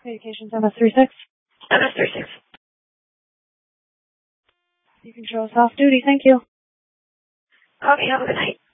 Communications MS-36. MS-36. You can show us off duty. Thank you. Okay, have a good night.